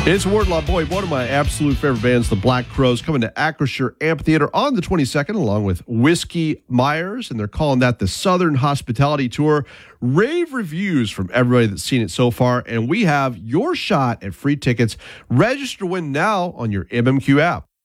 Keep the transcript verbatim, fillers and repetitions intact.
It's Wardlaw. Boy, one of my absolute favorite bands, the Black Crowes, coming to Acrisure Amphitheater on the twenty-second, along with Whiskey Myers, and they're calling that the Southern Hospitality Tour. Rave reviews from everybody that's seen it so far, and we have your shot at free tickets. Register to win now on your M M Q app.